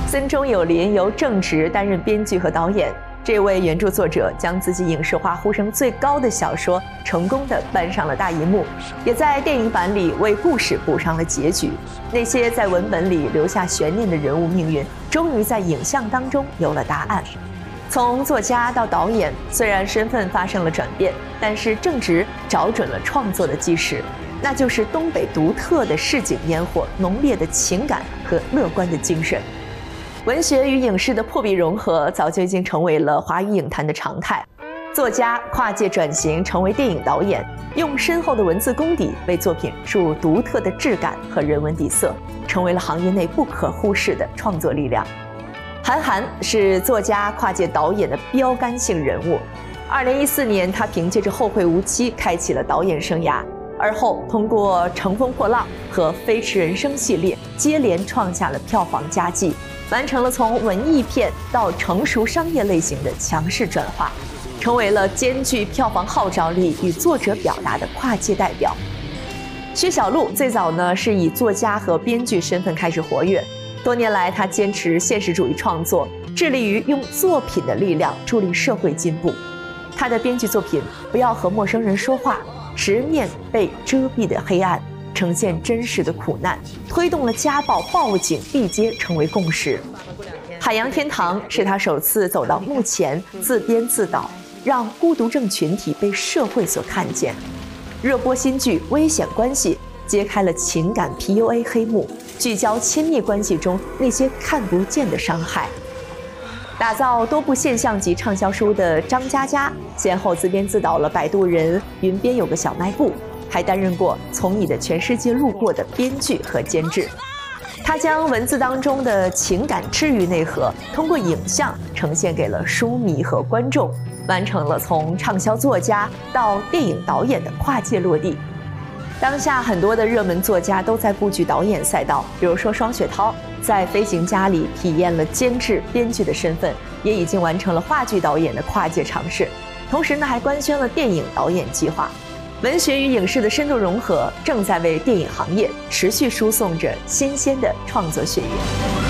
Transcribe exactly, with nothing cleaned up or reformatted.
森中有林由正直担任编剧和导演。这位原著作者将自己影视化呼声最高的小说成功地搬上了大荧幕，也在电影版里为故事补上了结局。那些在文本里留下悬念的人物命运，终于在影像当中有了答案。从作家到导演，虽然身份发生了转变，但是正直找准了创作的基石，那就是东北独特的市井烟火、浓烈的情感和乐观的精神。文学与影视的破壁融合早就已经成为了华语影坛的常态。作家跨界转型成为电影导演，用深厚的文字功底为作品注入独特的质感和人文底色，成为了行业内不可忽视的创作力量。韩寒是作家跨界导演的标杆性人物。二零一四年，他凭借着《后会无期》开启了导演生涯，而后通过《乘风破浪》和《飞驰人生》系列接连创下了票房佳绩，完成了从文艺片到成熟商业类型的强势转化，成为了兼具票房号召力与作者表达的跨界代表。薛晓路最早呢是以作家和编剧身份开始活跃，多年来他坚持现实主义创作，致力于用作品的力量助力社会进步。他的编剧作品《不要和陌生人说话》直面被遮蔽的黑暗，呈现真实的苦难，推动了家暴报警地接成为共识。海洋天堂是他首次走到幕前，自编自导，让孤独症群体被社会所看见。热播新剧《危险关系》揭开了情感 P U A 黑幕，聚焦亲密关系中那些看不见的伤害。打造多部现象级畅销书的张嘉佳，先后自编自导了《摆渡人》《云边有个小卖部》，还担任过《从你的全世界路过》的编剧和监制。他将文字当中的情感置于内核，通过影像呈现给了书迷和观众，完成了从畅销作家到电影导演的跨界落地。当下很多的热门作家都在布局导演赛道，比如说双雪涛在《飞行家》里体验了监制、编剧的身份，也已经完成了话剧导演的跨界尝试，同时呢还官宣了电影导演计划。文学与影视的深度融合，正在为电影行业持续输送着新鲜的创作血液。